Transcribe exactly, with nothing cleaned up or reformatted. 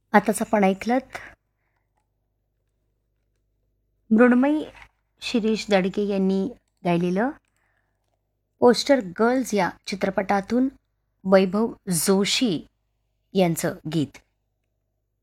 आताच आपण ऐकलत मृण्मयी शिरीष दडके यांनी गायलेलं पोस्टर गर्ल्स या चित्रपटातून वैभव जोशी यांचं गीत.